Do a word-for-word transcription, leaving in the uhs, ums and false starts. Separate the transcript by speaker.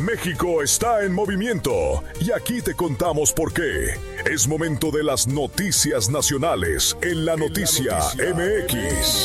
Speaker 1: México está en movimiento y aquí te contamos por qué. Es momento de las noticias nacionales en la Noticia M X.